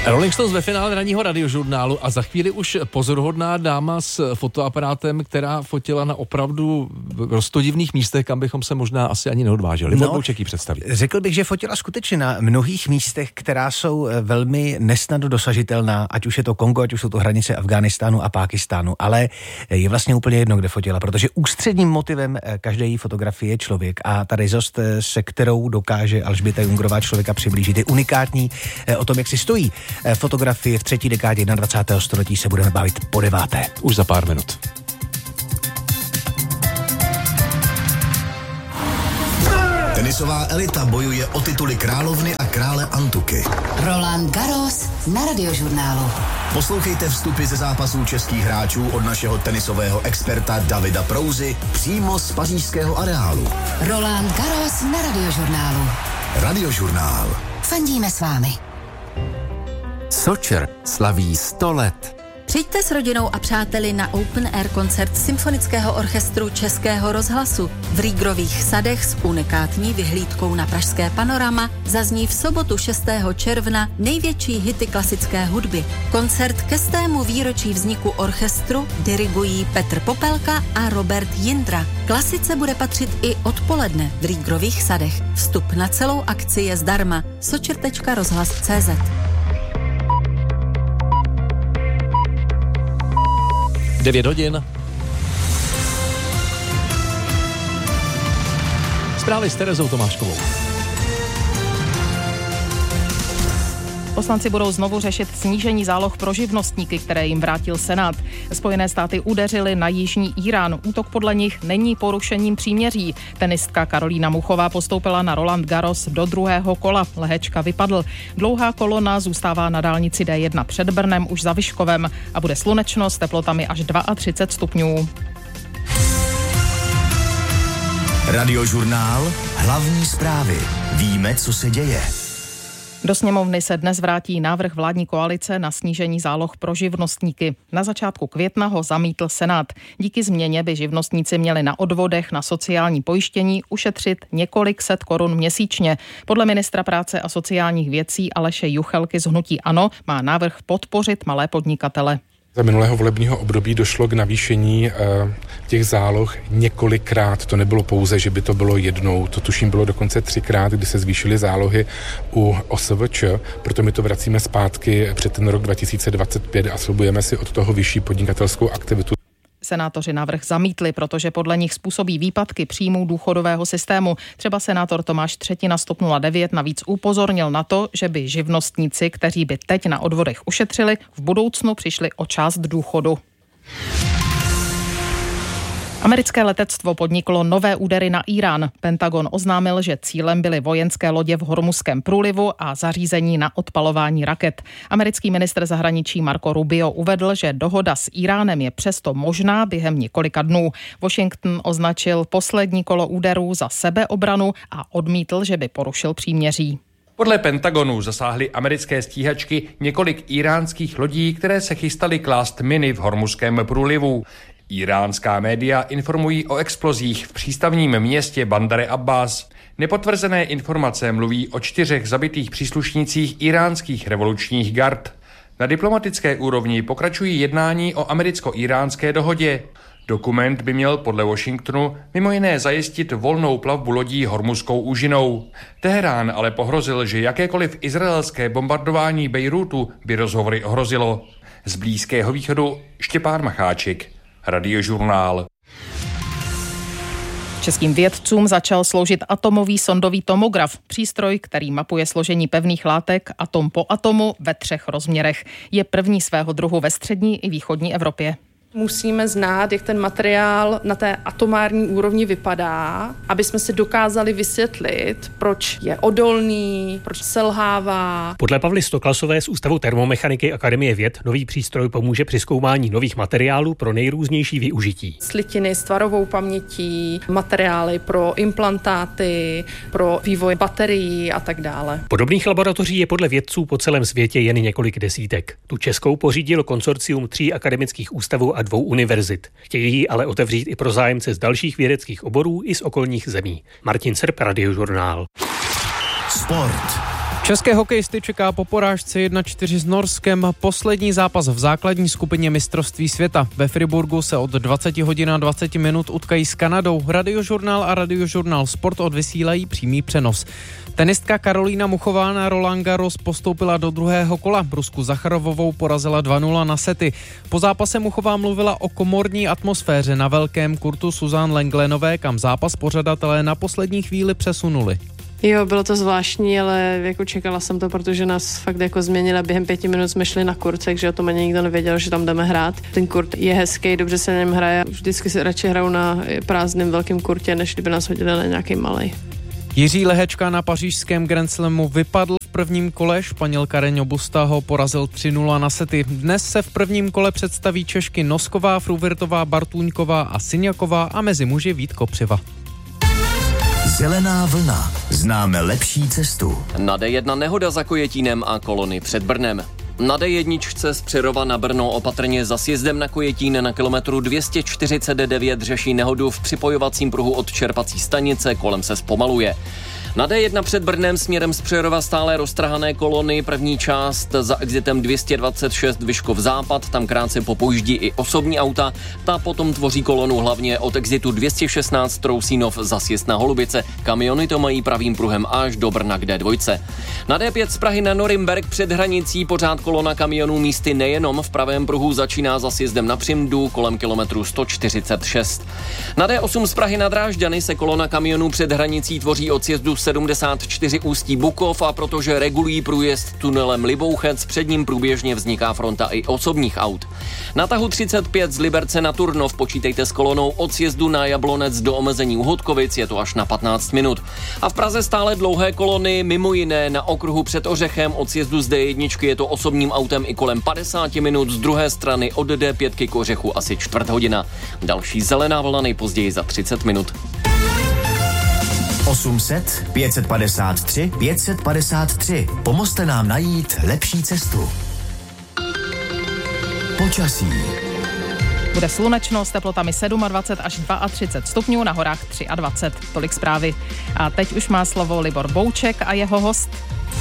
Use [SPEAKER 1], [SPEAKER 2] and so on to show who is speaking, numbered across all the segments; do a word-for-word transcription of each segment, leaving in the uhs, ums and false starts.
[SPEAKER 1] Rolling Stones ve finále ranního radiožurnálu a za chvíli už pozoruhodná dáma s fotoaparátem, která fotila na opravdu roztodivných místech, kam bychom se možná asi ani neodvážili.
[SPEAKER 2] No,
[SPEAKER 1] Bouček jí představit.
[SPEAKER 2] Řekl bych, že fotila skutečně na mnohých místech, která jsou velmi nesnadno dosažitelná, ať už je to Kongo, ať už jsou to hranice Afghánistánu a Pákistánu, ale je vlastně úplně jedno, kde fotila, protože ústředním motivem každé její fotografie je člověk a ta ryzost, se kterou dokáže Alžběta Jungrová člověka přiblížit, je unikátní. O tom, jak si stojí fotografie v třetí dekádě dvacátého prvního století, se budeme bavit po deváté.
[SPEAKER 1] Už za pár minut.
[SPEAKER 3] Tenisová elita bojuje o tituly královny a krále Antuky.
[SPEAKER 4] Roland Garros na radiožurnálu.
[SPEAKER 3] Poslouchejte vstupy ze zápasů českých hráčů od našeho tenisového experta Davida Prouzy přímo z pařížského areálu.
[SPEAKER 4] Roland Garros na radiožurnálu.
[SPEAKER 3] Radiožurnál.
[SPEAKER 4] Fandíme s vámi.
[SPEAKER 5] Sočer slaví sto let.
[SPEAKER 6] Přijďte s rodinou a přáteli na Open Air koncert Symfonického orchestru Českého rozhlasu. V Rýgrových sadech s unikátní vyhlídkou na pražské panorama zazní v sobotu šestého června největší hity klasické hudby. Koncert ke stému výročí vzniku orchestru dirigují Petr Popelka a Robert Jindra. Klasice bude patřit i odpoledne v Rýgrových sadech. Vstup na celou akci je zdarma. sočer tečka rozhlas tečka cé zet.
[SPEAKER 1] devět hodin. Zprávy s Terezou Tomáškovou.
[SPEAKER 7] Poslanci budou znovu řešit snížení záloh pro živnostníky, které jim vrátil Senát. Spojené státy udeřily na jižní Irán. Útok podle nich není porušením příměří. Tenistka Karolína Muchová postoupila na Roland Garros do druhého kola. Lehečka vypadl. Dlouhá kolona zůstává na dálnici dé jedna před Brnem už za Vyškovem a bude slunečno s teplotami až třicet dva stupňů.
[SPEAKER 3] Radiožurnál. Hlavní zprávy. Víme, co se děje.
[SPEAKER 7] Do sněmovny se dnes vrátí návrh vládní koalice na snížení záloh pro živnostníky. Na začátku května ho zamítl Senát. Díky změně by živnostníci měli na odvodech na sociální pojištění ušetřit několik set korun měsíčně. Podle ministra práce a sociálních věcí Aleše Juchelky z hnutí ANO má návrh podpořit malé podnikatele.
[SPEAKER 8] Za minulého volebního období došlo k navýšení těch záloh několikrát. To nebylo pouze, že by to bylo jednou. To tuším bylo dokonce třikrát, kdy se zvýšily zálohy u O S V Č. Proto my to vracíme zpátky před ten rok dva tisíce dvacet pět a slibujeme si od toho vyšší podnikatelskou aktivitu.
[SPEAKER 7] Senátoři návrh zamítli, protože podle nich způsobí výpadky příjmů důchodového systému. Třeba senátor Tomáš Třetina z TOP nula devět navíc upozornil na to, že by živnostníci, kteří by teď na odvodech ušetřili, v budoucnu přišli o část důchodu. Americké letectvo podniklo nové údery na Irán. Pentagon oznámil, že cílem byly vojenské lodě v Hormuzském průlivu a zařízení na odpalování raket. Americký ministr zahraničí Marco Rubio uvedl, že dohoda s Iránem je přesto možná během několika dnů. Washington označil poslední kolo úderů za sebeobranu a odmítl, že by porušil příměří.
[SPEAKER 9] Podle Pentagonu zasáhly americké stíhačky několik iránských lodí, které se chystaly klást miny v Hormuzském průlivu. Iránská média informují o explozích v přístavním městě Bandar Abbas. Nepotvrzené informace mluví o čtyřech zabitých příslušnících iránských revolučních gard. Na diplomatické úrovni pokračují jednání o americko-iránské dohodě. Dokument by měl podle Washingtonu mimo jiné zajistit volnou plavbu lodí Hormuzskou úžinou. Teherán ale pohrozil, že jakékoliv izraelské bombardování Bejrútu by rozhovory ohrozilo. Z Blízkého východu Štěpán Macháček. Radiožurnál.
[SPEAKER 7] Českým vědcům začal sloužit atomový sondový tomograf, přístroj, který mapuje složení pevných látek atom po atomu ve třech rozměrech. Je první svého druhu ve střední i východní Evropě.
[SPEAKER 10] Musíme znát, jak ten materiál na té atomární úrovni vypadá, aby jsme si dokázali vysvětlit, proč je odolný, proč selhává.
[SPEAKER 11] Podle Pavly Stoklasové z Ústavu termomechaniky Akademie věd nový přístroj pomůže při zkoumání nových materiálů pro nejrůznější využití.
[SPEAKER 10] Slitiny s tvarovou pamětí, materiály pro implantáty, pro vývoj baterií a tak dále.
[SPEAKER 11] Podobných laboratoří je podle vědců po celém světě jen několik desítek. Tu českou pořídilo konsorcium tří akademických ústavů a dvou univerzit. Chtějí ji ale otevřít i pro zájemce z dalších vědeckých oborů i z okolních zemí. Martin Serp, Radiožurnál.
[SPEAKER 3] Sport.
[SPEAKER 12] České hokejisty čeká po porážce jedna čtyři s Norskem poslední zápas v základní skupině mistrovství světa. Ve Friburgu se od dvacet hodin a dvacet minut utkají s Kanadou. Radiožurnál a Radiožurnál Sport odvysílají přímý přenos. Tenistka Karolína Muchová na Roland Garros postoupila do druhého kola. Rusku Zacharovovou porazila dva nula na sety. Po zápase Muchová mluvila o komorní atmosféře na velkém kurtu Suzanne Lenglenové, kam zápas pořadatelé na poslední chvíli přesunuli.
[SPEAKER 10] Jo, bylo to zvláštní, ale jako čekala jsem to, protože nás fakt jako změnila. Během pěti minut jsme šli na kurt, takže o tom ani nikdo nevěděl, že tam jdeme hrát. Ten kurt je hezký, dobře se na něm hraje. Vždycky si radši hraju na prázdném velkém kurtě, než kdyby nás hodili na nějaký malej.
[SPEAKER 12] Jiří Lehečka na pařížském Grand Slamu vypadl v prvním kole, Španěl Carreño Busta ho porazil tři nula na sety. Dnes se v prvním kole představí Češky Nosková, Fruvirtová, Bartůňková a Syňaková a mezi muži Vít Kopřiva.
[SPEAKER 3] Zelená vlna. Známe lepší cestu.
[SPEAKER 13] Na D jedna nehoda za Kojetínem a kolony před Brnem. Na D jedna z Přerova na Brno opatrně za sjezdem na Kojetín na kilometru dvě stě čtyřicet devět řeší nehodu v připojovacím pruhu od čerpací stanice, kolem se zpomaluje. Na D jedna před Brnem směrem z Přerova stále roztrhané kolony, první část za exitem dvě stě dvacet šest Vyškov západ, tam krátce popojíždí i osobní auta, ta potom tvoří kolonu hlavně od exitu dvě stě šestnáct Trousínov za sjezd na Holubice, kamiony to mají pravým pruhem až do Brna k D dva. Na D pět z Prahy na Norimberk před hranicí pořád kolona kamionů místy nejenom v pravém pruhu začíná za sjezdem na Přimdu kolem kilometru sto čtyřicet šest. Na D osm z Prahy na Drážďany se kolona kamionů před hranicí tvoří od sjezdu sedmdesát čtyři Ústí Bukov a protože regulují průjezd tunelem Libouchec, před ním průběžně vzniká fronta i osobních aut. Na tahu třicet pět z Liberce na Turnov počítejte s kolonou od sjezdu na Jablonec do omezení u Hodkovic, je to až na patnáct minut. A v Praze stále dlouhé kolony, mimo jiné na okruhu před Ořechem od sjezdu z D jedna je to osobním autem i kolem padesát minut, z druhé strany od D pět k Ořechu asi čtvrt hodina. Další zelená vlna nejpozději za třicet minut.
[SPEAKER 3] osm set pět set padesát tři pět set padesát tři. Pomozte nám najít lepší cestu. Počasí.
[SPEAKER 7] Bude slunečno s teplotami dvacet sedm až třicet dva stupňů, na horách dvacet tři. Tolik zprávy. A teď už má slovo Libor Bouček a jeho host.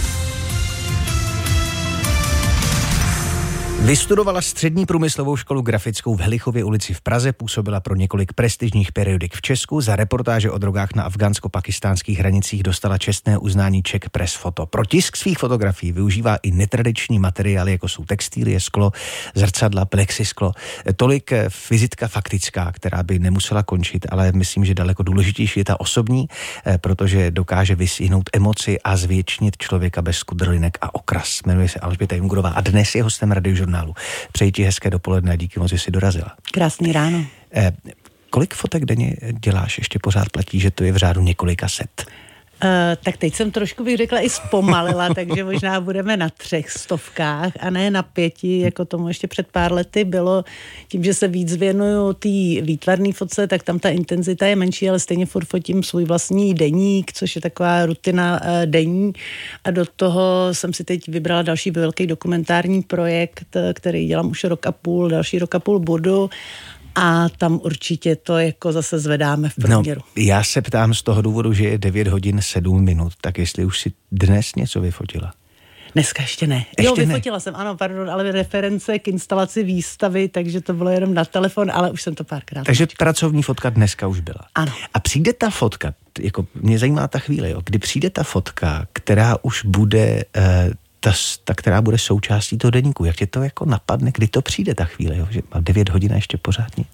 [SPEAKER 2] Vystudovala střední průmyslovou školu grafickou v Helichově ulici v Praze, působila pro několik prestižních periodik v Česku, za reportáže o drogách na afgánsko-pakistánských hranicích dostala čestné uznání Czech Press Photo. Pro tisk svých fotografií využívá i netradiční materiály, jako jsou textilie, sklo, zrcadla, plexisklo. Tolik vizitka faktická, která by nemusela končit, ale myslím, že daleko důležitější je ta osobní, protože dokáže vystihnout emoci a zvětšnit člověka bez skudrlinek a okras. Jmenuje se Alžběta Jungerová a dnes je hostem Radiožurnálu. Přeji ti hezké dopoledne a díky moc, že jsi dorazila.
[SPEAKER 14] Krásný ráno.
[SPEAKER 2] Eh, kolik fotek denně děláš? Ještě pořád platí, že to je v řádu několika set.
[SPEAKER 14] Uh, tak teď jsem trošku, bych řekla, i zpomalila, takže možná budeme na třech stovkách a ne na pěti, jako tomu ještě před pár lety bylo. Tím, že se víc věnuju té výtvarné fotce, tak tam ta intenzita je menší, ale stejně furt fotím svůj vlastní deník, což je taková rutina uh, denní. A do toho jsem si teď vybrala další velký dokumentární projekt, který dělám už rok a půl, další rok a půl budu. A tam určitě to jako zase zvedáme v průměru.
[SPEAKER 2] No, já se ptám z toho důvodu, že je devět hodin sedm minut, tak jestli už si dnes něco vyfotila?
[SPEAKER 14] Dneska ještě ne.
[SPEAKER 2] Ještě
[SPEAKER 14] jo, vyfotila
[SPEAKER 2] ne.
[SPEAKER 14] jsem, ano, pardon, ale reference k instalaci výstavy, takže to bylo jenom na telefon, ale už jsem to párkrát.
[SPEAKER 2] Takže počkala. Pracovní fotka dneska už byla.
[SPEAKER 14] Ano.
[SPEAKER 2] A přijde ta fotka, jako mě zajímá ta chvíle, jo, kdy přijde ta fotka, která už bude... Eh, Ta, ta, která bude součástí toho deníku. Jak tě to jako napadne, kdy to přijde ta chvíle, jo? Že má devět hodin a ještě pořád nic?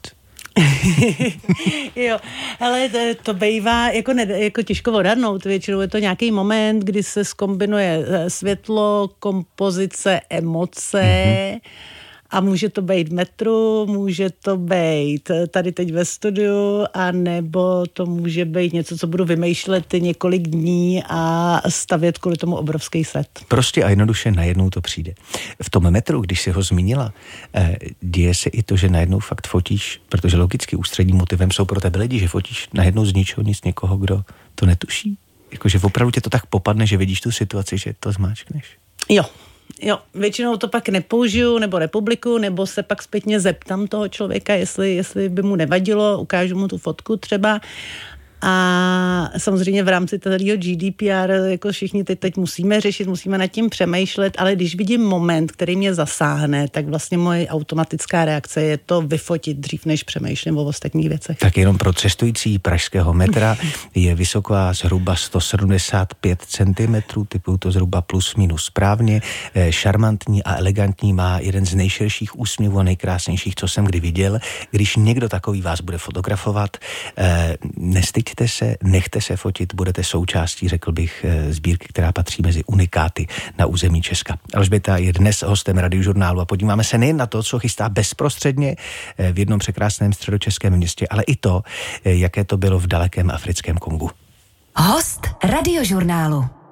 [SPEAKER 14] Jo, ale to, to bývá jako, ne, jako těžko odhadnout. Většinou je to nějaký moment, kdy se zkombinuje světlo, kompozice, emoce, mm-hmm. A může to být v metru, může to být tady teď ve studiu, a nebo to může být něco, co budu vymýšlet několik dní a stavět kvůli tomu obrovský set.
[SPEAKER 2] Prostě a jednoduše najednou to přijde. V tom metru, když si ho zmínila, děje se i to, že najednou fakt fotíš, protože logicky ústředním motivem jsou pro tebe lidi, že fotíš najednou z ničeho nic někoho, kdo to netuší. Jakože opravdu tě to tak popadne, že vidíš tu situaci, že to zmáčkneš.
[SPEAKER 14] Jo. Jo, většinou to pak nepoužiju nebo republikuju, nebo se pak zpětně zeptám toho člověka, jestli, jestli by mu nevadilo, ukážu mu tu fotku třeba. A samozřejmě v rámci toho G D P R jako všichni teď, teď musíme řešit, musíme nad tím přemýšlet, ale když vidím moment, který mě zasáhne, tak vlastně moje automatická reakce je to vyfotit dřív, než přemýšlím o ostatních věcech.
[SPEAKER 2] Tak jenom pro cestující pražského metra je vysoká zhruba sto sedmdesát pět centimetrů, typu to zhruba plus minus správně, šarmantní a elegantní, má jeden z nejširších úsměvů a nejkrásnějších, co jsem kdy viděl. Když někdo takový vás bude fotografovat, nestyďte se, nechte se fotit, budete součástí, řekl bych, sbírky, která patří mezi unikáty na území Česka. Alžběta je dnes hostem Radiožurnálu a podíváme se nejen na to, co chystá bezprostředně v jednom překrásném středočeském městě, ale i to, jaké to bylo v dalekém africkém Kongu.
[SPEAKER 4] Host Radiožurnálu.